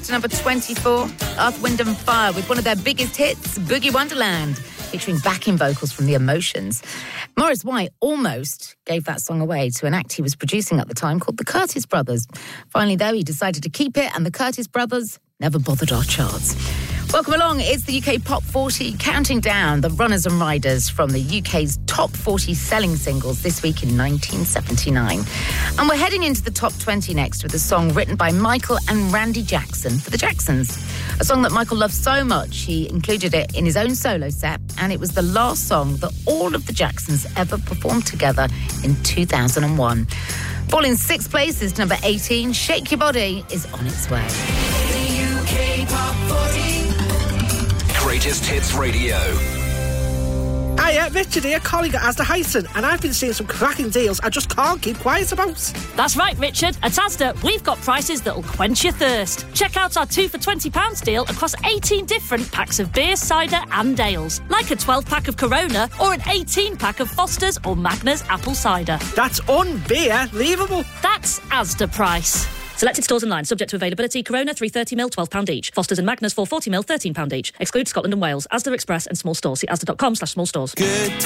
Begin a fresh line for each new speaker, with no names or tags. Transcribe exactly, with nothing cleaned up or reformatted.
To number twenty-four, Earth, Wind and Fire with one of their biggest hits, Boogie Wonderland, featuring backing vocals from The Emotions. Maurice White almost gave that song away to an act he was producing at the time called the Curtis Brothers. Finally, though, he decided to keep it, and the Curtis Brothers never bothered our charts. Welcome along. It's the U K Pop forty, counting down the runners and riders from the U K's top forty selling singles this week in nineteen seventy-nine. And we're heading into the top twenty next with a song written by Michael and Randy Jackson for the Jacksons. A song that Michael loved so much, he included it in his own solo set, and it was the last song that all of the Jacksons ever performed together in two thousand one. Falling six places to number eighteen, Shake Your Body is on its way.
The U K Pop forty.
Greatest Hits Radio.
Hiya, Richard here, colleague at Asda Hyson, and I've been seeing some cracking deals I just can't keep quiet about.
That's right, Richard. At Asda, we've got prices that'll quench your thirst. Check out our two for twenty pounds deal across eighteen different packs of beer, cider and ales, like a twelve pack of Corona or an eighteen pack of Foster's or Magners apple cider.
That's unbelievable.
That's Asda price. Selected stores online, subject to availability. Corona three thirty mil, twelve pounds each. Foster's and Magners four forty mil, thirteen pounds each. Exclude Scotland and Wales. Asda Express and small stores. See asda dot com slash small stores.
Good